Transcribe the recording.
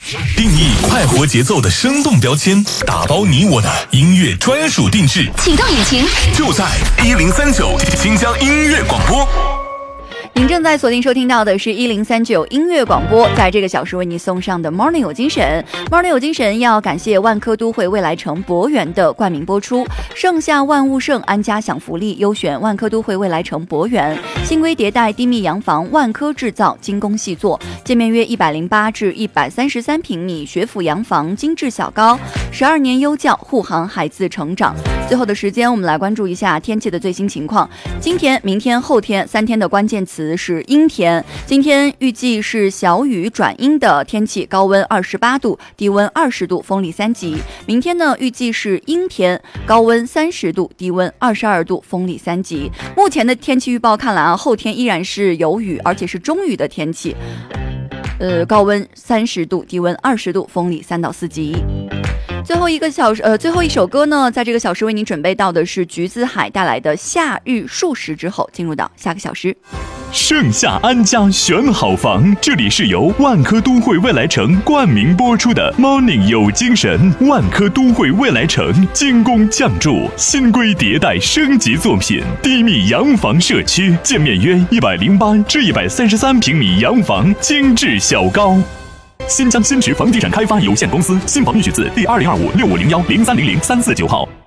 定义快活节奏的生动标签，打包你我的音乐专属定制。 启动引擎， 就在1039新疆音乐广播。 您正在锁定收听到的是1039音乐广播，在这个小时为你送上的 Morning 有精神。Morning 有精神要感谢万科都会未来城博园的冠名播出。盛夏万物盛，安家享福利，优选万科都会未来城博园，新规迭代低密洋房，万科制造，精工细作，建面约108至133平米学府洋房，精致小高，12年优教，护航孩子成长。最后的时间，我们来关注一下天气的最新情况。今天、明天、后天3天的关键词是阴天。今天预计是小雨转阴的天气，高温28度，低温20度，风力3级。明天呢，预计是阴天，高温30度，低温22度，风力3级。目前的天气预报看来啊，后天依然是有雨，而且是中雨的天气。高温30度，低温20度，风力3到4级。最后一首歌呢，在这个小时为您准备到的是橘子海带来的《夏日数十》之后，进入到下个小时。 盛夏安家选好房，这里是由万科都会未来城冠名播出的 Morning 有精神。万科都会未来城精工匠筑，新规迭代升级作品，低密洋房社区，建面约108至133平米洋房，精致小高。新疆新驰房地产开发有限公司新房预取自第2025650103003495号。